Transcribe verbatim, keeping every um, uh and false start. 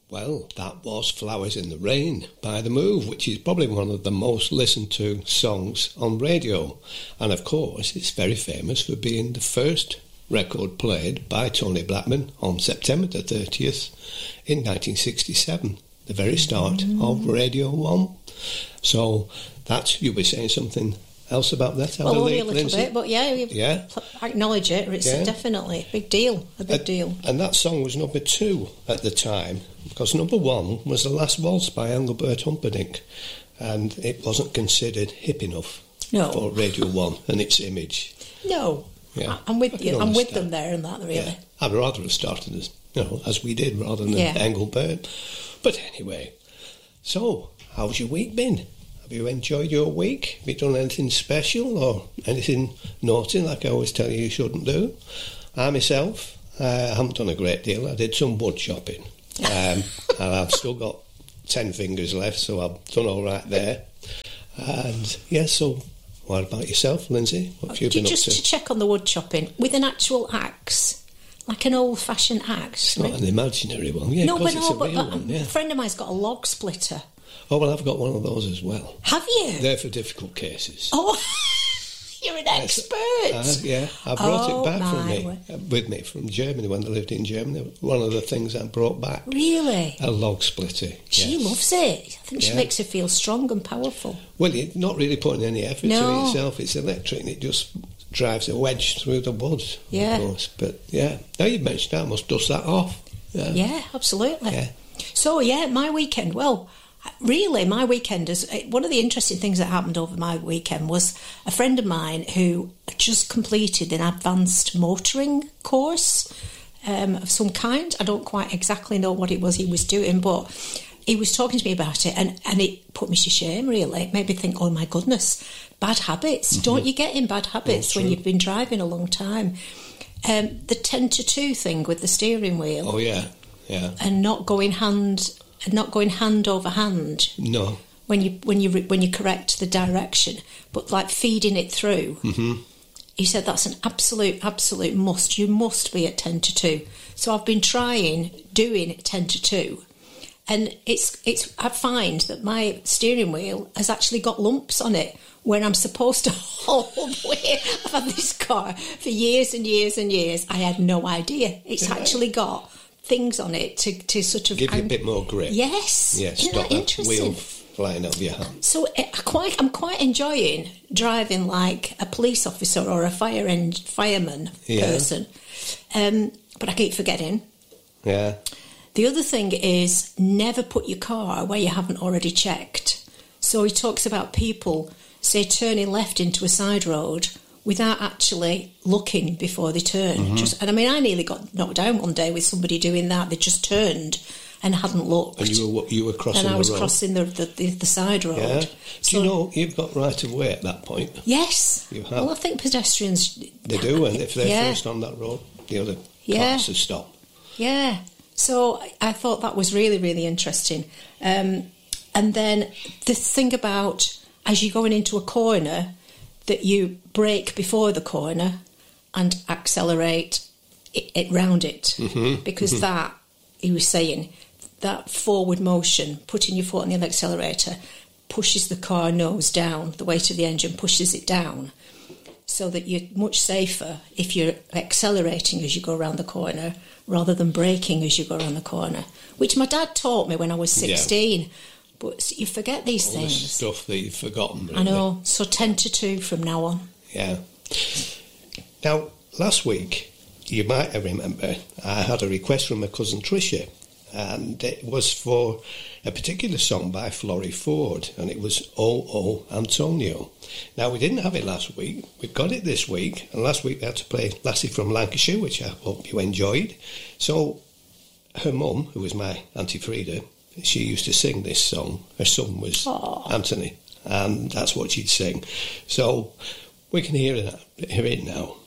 Well, that was Flowers in the Rain by The Move, which is probably one of the most listened to songs on radio. And of course, it's very famous for being the first record played by Tony Blackman on September the thirtieth in nineteen sixty-seven, the very start mm. of Radio one. So that's, you were saying something else about that, I well, believe, only a little Lindsay? bit, but yeah, yeah, acknowledge it. It's yeah. definitely a big deal, a big and, deal. And that song was number two at the time, because number one was The Last Waltz by Engelbert Humperdinck, and it wasn't considered hip enough no. for Radio one and its image. No, yeah. I'm with you. I'm with them there and that, really. Yeah. I'd rather have started as, you know, as we did, rather than yeah. Engelbert. But anyway, so how's your week been? Have you enjoyed your week? Have you done anything special or anything naughty like I always tell you you shouldn't do? I myself, uh, haven't done a great deal. I did some wood shopping. Um, and I've still got ten fingers left, so I've done all right there. And, yeah, so what about yourself, Lindsay? What have you been just up to? to check on the wood chopping, with an actual axe, like an old-fashioned axe. It's not an imaginary one. Yeah, no, but it's no, a but real uh, one, yeah. a friend of mine's got a log splitter. Oh, well, I've got one of those as well. Have you? They're for difficult cases. Oh, you're an expert. Uh, yeah, I brought oh, it back from my me, word. with me from Germany when they lived in Germany. One of the things I brought back. Really? A log splitter. She yes. loves it. I think she yeah. makes her feel strong and powerful. Well, you're not really putting any effort no. to it yourself. It's electric and it just drives a wedge through the wood, yeah. of course. But, yeah, now you've mentioned that, I must dust that off. Yeah, yeah absolutely. Yeah. So, yeah, my weekend, well... Really, my weekend is one of the interesting things that happened over my weekend was a friend of mine who just completed an advanced motoring course um, of some kind. I don't quite exactly know what it was he was doing, but he was talking to me about it, and, and it put me to shame, really. It made me think, oh my goodness, bad habits. Mm-hmm. Don't you get in bad habits oh, when you've been driving a long time? Um, the ten to two thing with the steering wheel. Oh, yeah, yeah. And not going hand... And not going hand over hand. No. When you when you when you correct the direction, but like feeding it through. Mm-hmm. He said that's an absolute absolute must. You must be at ten to two. So I've been trying doing ten to two, and it's it's. I find that my steering wheel has actually got lumps on it when I'm supposed to hold the wheel. I've had this car for years and years and years. I had no idea. It's yeah. actually got things on it to, to sort of... Give you a bit more grip. Yes. Yeah, Isn't stop that that interesting? wheel flying over your hand. So I quite, I'm quite enjoying driving like a police officer or a fire and fireman yeah. person. Um, but I keep forgetting. Yeah. The other thing is never put your car where you haven't already checked. So he talks about people, say, turning left into a side road without actually looking before they turn. Mm-hmm. Just, and I mean, I nearly got knocked down one day with somebody doing that. They just turned and hadn't looked. And you were you were crossing the road. And I was crossing the, the, the, the side road. Yeah. Do so, you know you've got right of way at that point? Yes. You have. Well, I think pedestrians... They do, and if they're yeah. first on that road, the other yeah. cars will stop. Yeah. So I thought that was really, really interesting. Um, and then the thing about, as you're going into a corner, that you brake before the corner and accelerate it, it round it. Mm-hmm. Because mm-hmm. that, he was saying, that forward motion, putting your foot on the accelerator, pushes the car nose down. The weight of the engine pushes it down, so that you're much safer if you're accelerating as you go around the corner rather than braking as you go around the corner, which my dad taught me when I was sixteen. Yeah. But you forget these All things. This stuff that you've forgotten, really. I know. So ten to two from now on. Yeah. Now, last week, you might remember, I had a request from my cousin Tricia, and it was for a particular song by Florrie Ford, and it was Oh, Oh, Antonio. Now, we didn't have it last week. We've got it this week, and last week we had to play Lassie from Lancashire, which I hope you enjoyed. So, her mum, who was my Auntie Frida, she used to sing this song. Her son was Aww. Anthony, and that's what she'd sing. So, we can hear it, hear it now.